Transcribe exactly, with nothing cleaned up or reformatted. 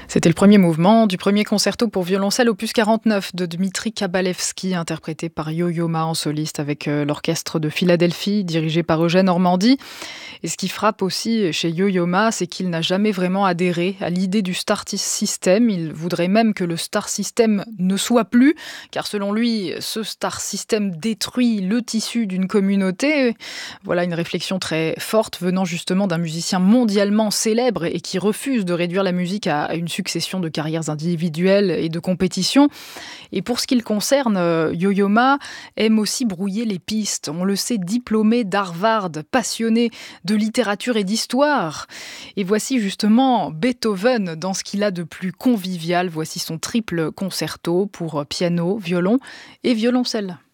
C'était le premier mouvement du premier concerto pour violoncelle opus quarante-neuf de Dmitri Kabalevski, interprété par Yo-Yo Ma en soliste avec euh, l'orchestre de Philadelphie, dirigé par Eugène Ormandy. Et ce qui frappe aussi chez Yo-Yo Ma, c'est qu'il n'a jamais vraiment adhéré à l'idée du Star System. Il voudrait même que le Star System ne soit plus, car selon lui, ce Star System détruit le tissu d'une communauté. Voilà une réflexion très forte venant justement d'un musicien mondialement célèbre et qui refuse de réduire la musique à une succession de carrières individuelles et de compétitions. Et pour ce qui le concerne, Yo-Yo Ma aime aussi brouiller les pistes. On le sait, diplômé d'Harvard, passionné de littérature et d'histoire. Et voici justement Beethoven dans ce qu'il a de plus convivial. Voici son triple concerto pour piano, violon et violoncelle.